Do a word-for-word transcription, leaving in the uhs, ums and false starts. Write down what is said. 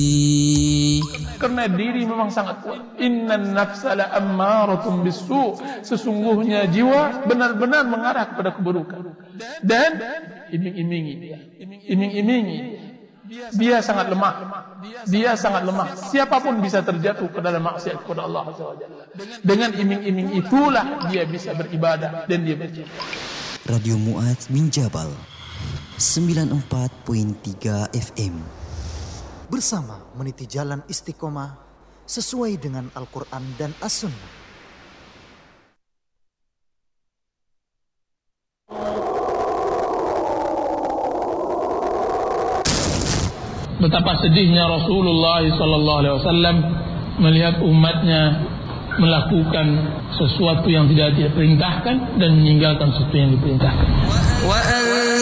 Karena diri memang sangat kuat. Innan nafsa la ammaratun bisu. Sesungguhnya jiwa benar-benar mengarah kepada keburukan. Dan iming-imingi dia. Iming-imingi dia. Dia sangat lemah. Dia sangat lemah. Siapapun bisa terjatuh ke dalam maksiat kepada Allah subhanahu wa taala. Dengan iming-iming itulah dia bisa beribadah dan dia berjihad. Radio Mu'adz bin Jabal sembilan puluh empat koma tiga F M. Bersama meniti jalan istiqomah sesuai dengan Al-Quran dan As-Sunnah. Betapa sedihnya Rasulullah sallallahu alaihi wasallam melihat umatnya melakukan sesuatu yang tidak diperintahkan dan meninggalkan sesuatu yang diperintahkan.